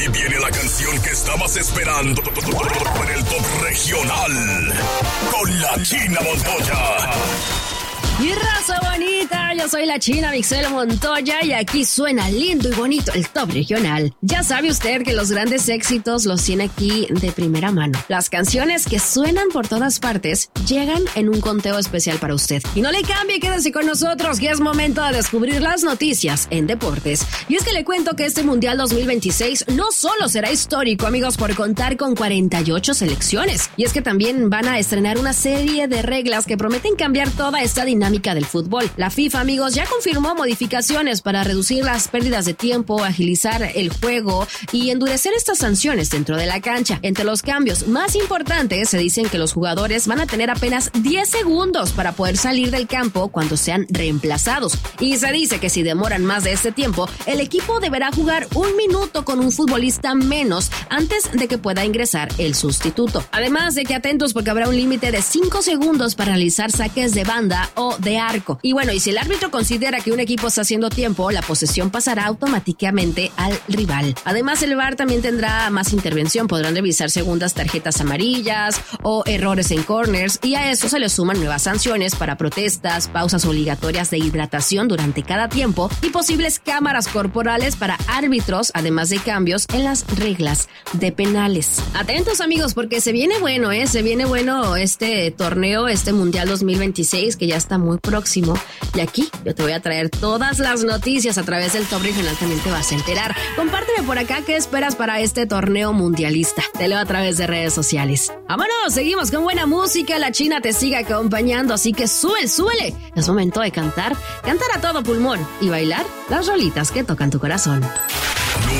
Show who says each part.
Speaker 1: Aquí viene la canción que estabas esperando en el Top Regional con la China Montoya.
Speaker 2: Y raza bonita, yo soy la China Mixel Montoya y aquí suena lindo y bonito el Top Regional. Ya sabe usted que los grandes éxitos los tiene aquí de primera mano. Las canciones que suenan por todas partes llegan en un conteo especial para usted. Y no le cambie, quédese con nosotros que es momento de descubrir las noticias en deportes. Y es que le cuento que este Mundial 2026 no solo será histórico, amigos, por contar con 48 selecciones. Y es que también van a estrenar una serie de reglas que prometen cambiar toda esta dinámica del fútbol. La FIFA, amigos, ya confirmó modificaciones para reducir las pérdidas de tiempo, agilizar el juego y endurecer estas sanciones dentro de la cancha. Entre los cambios más importantes se dicen que los jugadores van a tener apenas 10 segundos para poder salir del campo cuando sean reemplazados. Y se dice que si demoran más de este tiempo, el equipo deberá jugar 1 minuto con un futbolista menos antes de que pueda ingresar el sustituto. Además de que atentos porque habrá un límite de 5 segundos para realizar saques de banda o de arco. Y bueno, y si el árbitro considera que un equipo está haciendo tiempo, la posesión pasará automáticamente al rival. Además, el VAR también tendrá más intervención. Podrán revisar segundas tarjetas amarillas o errores en corners, y a eso se le suman nuevas sanciones para protestas, pausas obligatorias de hidratación durante cada tiempo y posibles cámaras corporales para árbitros, además de cambios en las reglas de penales. Atentos, amigos, porque se viene bueno, se viene bueno este torneo, este Mundial 2026 que ya está muy próximo, y aquí yo te voy a traer todas las noticias a través del Top Regional. También te vas a enterar. Compárteme por acá qué esperas para este torneo mundialista. Te leo a través de redes sociales. ¡Vámonos! Seguimos con buena música. La China te sigue acompañando, así que súbele. Es momento de cantar a todo pulmón y bailar las rolitas que tocan tu corazón.